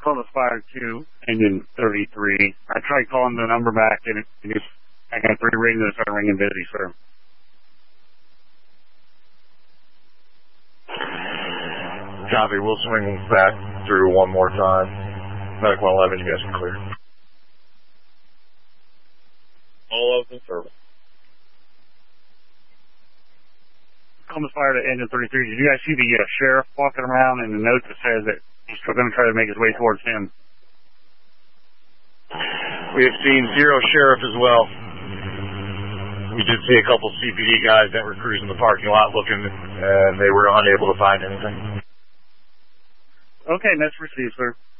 Columbus Fire 2, engine 33. I tried calling the number back, and I got 3 rings and it started ringing busy, sir. Copy. We'll swing back through one more time. Medical 11, you guys can clear. All of the service. Columbus Fire to engine 33. Did you guys see the sheriff walking around and the note that says that he's still going to try to make his way towards him? We have seen 0 sheriff as well. We did see a couple CPD guys that were cruising the parking lot looking, and they were unable to find anything. Okay, that's received, sir.